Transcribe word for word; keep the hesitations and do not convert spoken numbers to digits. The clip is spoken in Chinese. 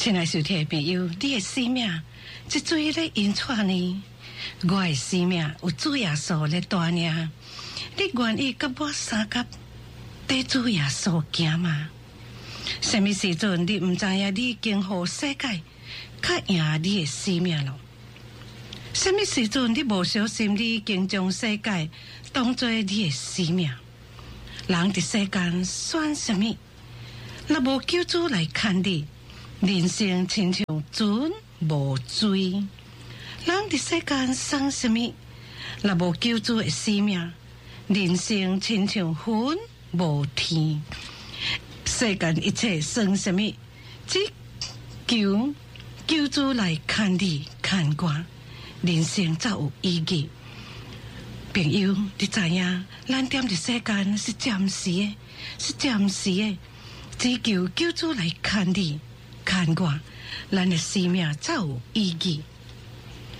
亲爱收听的朋友，你的生命这水咧引出呢？我的生命有主耶稣咧带领，你愿意跟我三甲跟主耶稣行吗？什么时阵你唔知影你经互世界较赢你的生命咯？什么时阵你无小心你已经将世界当作你的生命？人伫世间选什么？若无救主来看你，人生亲像船无水。人伫世间生什么？若无救主的生命，人生亲像云无天。世间一切生什么？只求救主来看你看我，人生才有意义。朋友，你知影？咱踮伫世间是暂时的，是暂时的。只求救主来看你看我，咱的生命才有意义。